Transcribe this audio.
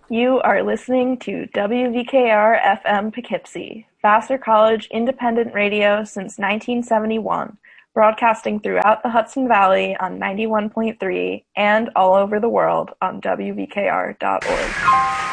You are listening to WVKR-FM Poughkeepsie, Vassar College independent radio since 1971, broadcasting throughout the Hudson Valley on 91.3 and all over the world on WVKR.org.